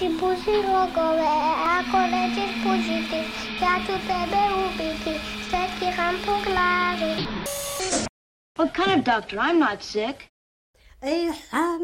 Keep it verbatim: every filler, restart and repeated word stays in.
ti pusi rogove, ako nećeš pušiti, ja ću tebe ubiti, sve ti ram po glavi. What kind of doctor? I'm not sick. اي حال